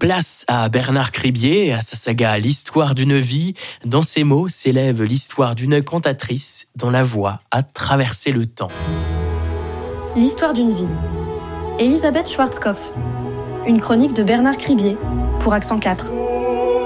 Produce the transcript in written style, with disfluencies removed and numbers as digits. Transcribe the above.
Place à Bernard Cribier, à sa saga L'histoire d'une vie. Dans ses mots s'élève l'histoire d'une cantatrice dont la voix a traversé le temps. L'histoire d'une vie. Elisabeth Schwarzkopf. Une chronique de Bernard Cribier pour Accent 4.